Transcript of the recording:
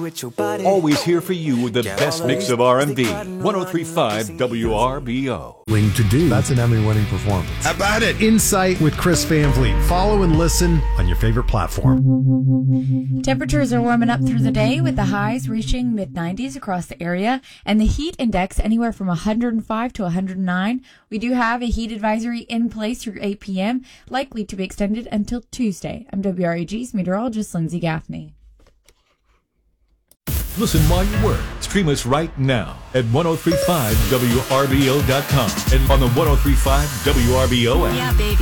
with your body. Always here for you with the best mix of R&B. 103.5 WRBO. To do. That's an Emmy-winning performance. How about it? Insight with Chris Van Vliet. Follow and listen on your favorite platform. Temperatures are warming up through the day with the highs reaching mid-90s across the area and the heat index anywhere from 105 to 109. We do have a heat advisory in place through 8 p.m., likely to be extended until Tuesday. I'm WREG's meteorologist Lindsay Gaffney. Listen while you work. Stream us right now at 1035WRBO.com and on the 1035 WRBO app. Yeah, baby.